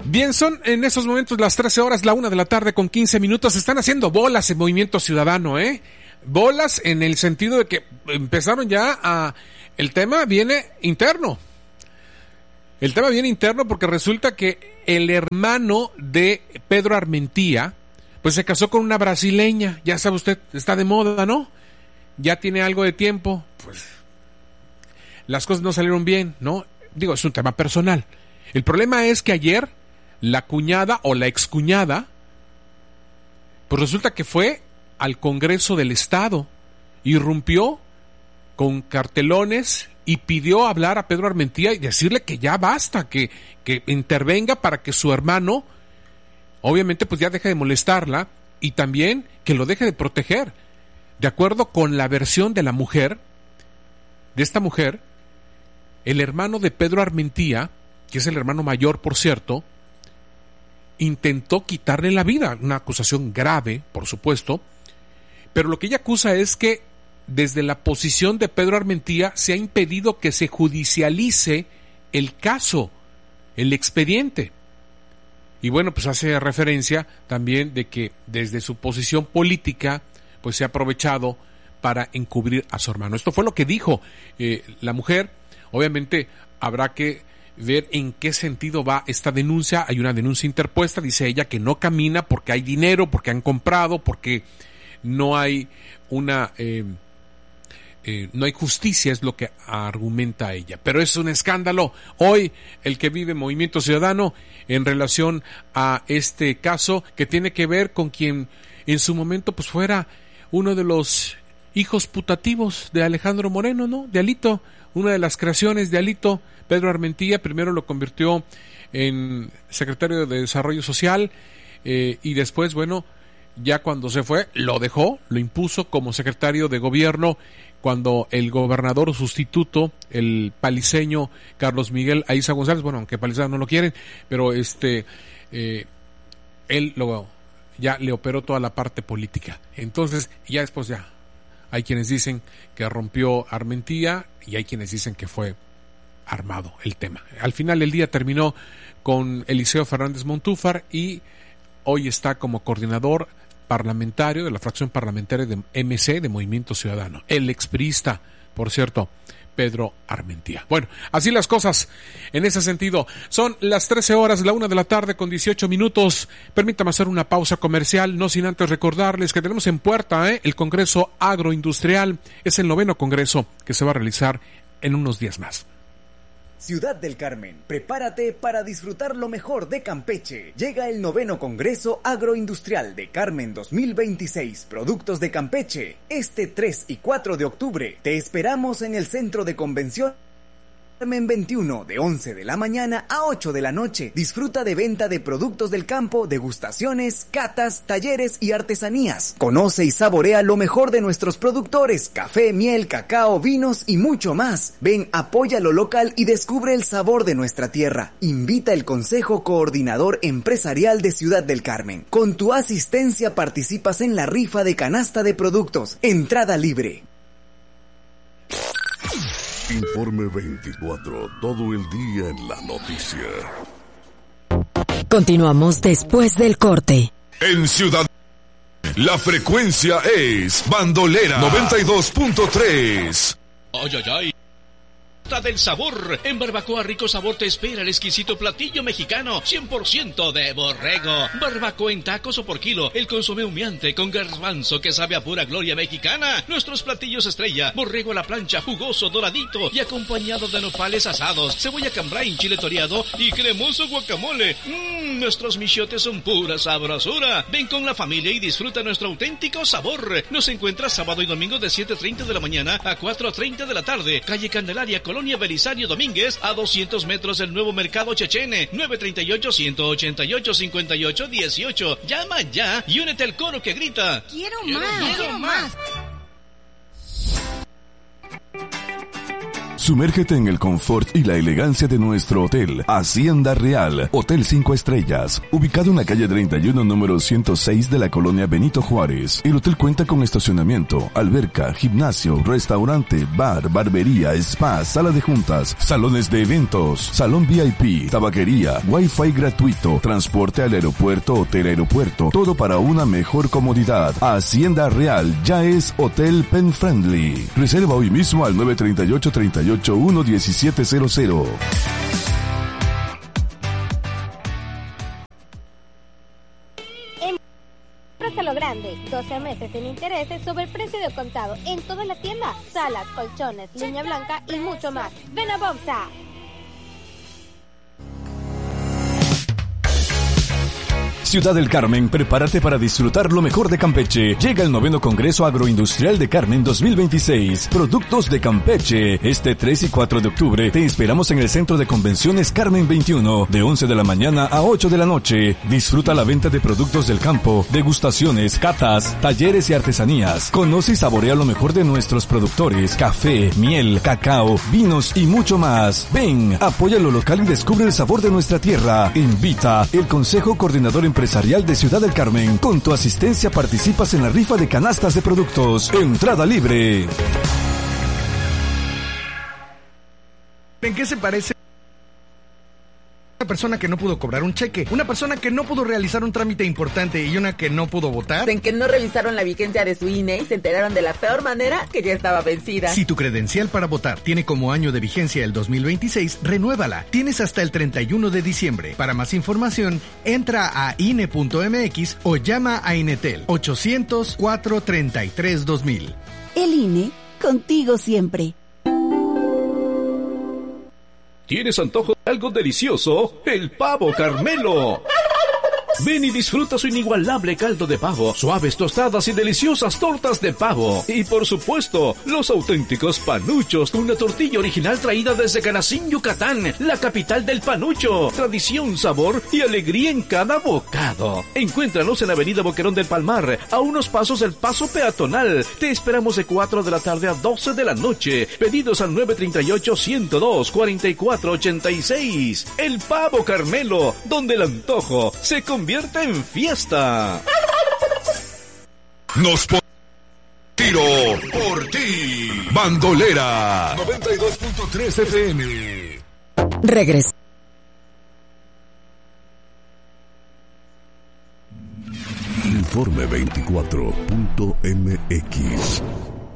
Bien, son en esos momentos las 13 horas, la 1 de la tarde con 15 minutos. Se están haciendo bolas en Movimiento Ciudadano, Bolas en el sentido de que empezaron ya a... El tema viene interno. El tema viene interno porque resulta que el hermano de Pedro Armentía, pues se casó con una brasileña. Ya sabe usted, está de moda, ¿no? Ya tiene algo de tiempo. Pues las cosas no salieron bien, ¿no? Digo, es un tema personal. El problema es que ayer la cuñada o la excuñada, pues resulta que fue al Congreso del Estado, irrumpió con cartelones y pidió hablar a Pedro Armentía y decirle que ya basta, que intervenga para que su hermano, obviamente, pues ya deje de molestarla y también que lo deje de proteger. De acuerdo con la versión de la mujer, de esta mujer, el hermano de Pedro Armentía, que es el hermano mayor, por cierto, intentó quitarle la vida, una acusación grave, por supuesto, pero lo que ella acusa es que desde la posición de Pedro Armentía se ha impedido que se judicialice el caso, el expediente. Y bueno, pues hace referencia también de que desde su posición política, pues se ha aprovechado para encubrir a su hermano. Esto fue lo que dijo la mujer. Obviamente habrá que ver en qué sentido va esta denuncia. Hay una denuncia interpuesta, dice ella, que no camina porque hay dinero, porque han comprado, porque no hay una no hay justicia, es lo que argumenta ella. Pero es un escándalo hoy el que vive Movimiento Ciudadano en relación a este caso que tiene que ver con quien en su momento pues fuera uno de los hijos putativos de Alejandro Moreno, ¿no? De Alito, una de las creaciones de Alito. Pedro Armentía primero lo convirtió en secretario de Desarrollo Social y después, bueno, ya cuando se fue, lo dejó, lo impuso como secretario de Gobierno cuando el gobernador sustituto, el paliseño Carlos Miguel Aiza González, bueno, aunque Palizada no lo quieren, pero él ya le operó toda la parte política. Entonces, ya después ya hay quienes dicen que rompió Armentía y hay quienes dicen que fue armado el tema. Al final el día terminó con Eliseo Fernández Montúfar y hoy está como coordinador parlamentario de la fracción parlamentaria de MC de Movimiento Ciudadano. El expriista, por cierto, Pedro Armentía. Bueno, así las cosas en ese sentido. Son las 13 horas, la 1 de la tarde con 18 minutos. Permítame hacer una pausa comercial, no sin antes recordarles que tenemos en puerta el Congreso Agroindustrial. Es el 9º Congreso que se va a realizar en unos días más. Ciudad del Carmen, prepárate para disfrutar lo mejor de Campeche. Llega el 9º Congreso Agroindustrial de Carmen 2026, Productos de Campeche. Este 3 y 4 de octubre te esperamos en el Centro de Convención Carmen 21, de 11 de la mañana a 8 de la noche. Disfruta de venta de productos del campo, degustaciones, catas, talleres y artesanías. Conoce y saborea lo mejor de nuestros productores, café, miel, cacao, vinos y mucho más. Ven, apoya lo local y descubre el sabor de nuestra tierra. Invita el Consejo Coordinador Empresarial de Ciudad del Carmen. Con tu asistencia participas en la rifa de canasta de productos. Entrada libre. Informe 24, todo el día en la noticia. Continuamos después del corte. En Ciudad, la frecuencia es bandolera 92.3. Ay, ay, ay. Del sabor. En Barbacoa Rico Sabor te espera el exquisito platillo mexicano 100% de borrego. Barbacoa en tacos o por kilo. El consomé humeante con garbanzo que sabe a pura gloria mexicana. Nuestros platillos estrella. Borrego a la plancha, jugoso, doradito y acompañado de nopales asados, cebolla cambray, chile toreado y cremoso guacamole. Nuestros michiotes son pura sabrosura. Ven con la familia y disfruta nuestro auténtico sabor. Nos encuentras sábado y domingo de 7:30 de la mañana a 4:30 de la tarde. Calle Candelaria, Colonia Belisario Domínguez, a 200 metros del nuevo mercado Chechene. 938-188-5818. Llama ya y únete al coro que grita: ¡Quiero más! Sumérgete en el confort y la elegancia de nuestro hotel, Hacienda Real, Hotel 5 Estrellas, ubicado en la calle 31, número 106 de la colonia Benito Juárez. El hotel cuenta con estacionamiento, alberca, gimnasio, restaurante, bar, barbería, spa, sala de juntas, salones de eventos, salón VIP, tabaquería, wifi gratuito, transporte al aeropuerto, hotel-aeropuerto, todo para una mejor comodidad. Hacienda Real ya es Hotel Pen Friendly. Reserva hoy mismo al 938-38-1-1700. A lo grande, 12 meses sin intereses sobre el precio de contado en toda la tienda, salas, colchones, línea blanca y mucho más. ¡Ven a Bomsa! Ciudad del Carmen, prepárate para disfrutar lo mejor de Campeche. Llega el 9º Congreso Agroindustrial de Carmen 2026. Productos de Campeche. Este 3 y 4 de octubre te esperamos en el Centro de Convenciones Carmen 21, de 11 de la mañana a 8 de la noche. Disfruta la venta de productos del campo, degustaciones, catas, talleres y artesanías. Conoce y saborea lo mejor de nuestros productores: café, miel, cacao, vinos y mucho más. Ven, apoya lo local y descubre el sabor de nuestra tierra. Invita el Consejo Coordinador Empresarial de Ciudad del Carmen. Con tu asistencia participas en la rifa de canastas de productos. Entrada libre. ¿En qué se parece una persona que no pudo cobrar un cheque, una persona que no pudo realizar un trámite importante y una que no pudo votar? En que no revisaron la vigencia de su INE y se enteraron de la peor manera que ya estaba vencida. Si tu credencial para votar tiene como año de vigencia el 2026, renuévala. Tienes hasta el 31 de diciembre. Para más información, entra a INE.mx o llama a Inetel 800-433-2000. El INE, contigo siempre. ¿Tienes antojo de algo delicioso? ¡El Pavo Carmelo! Ven y disfruta su inigualable caldo de pavo, suaves tostadas y deliciosas tortas de pavo. Y por supuesto, los auténticos panuchos, una tortilla original traída desde Canacín, Yucatán, la capital del panucho. Tradición, sabor y alegría en cada bocado. Encuéntranos en Avenida Boquerón del Palmar, a unos pasos del paso peatonal. Te esperamos de 4 de la tarde a 12 de la noche. Pedidos al 938-102-4486. El Pavo Carmelo, donde el antojo se convierte en fiesta. Nos tiro por ti. Bandolera 92.3 FM. Regresa. Informe 24.mx.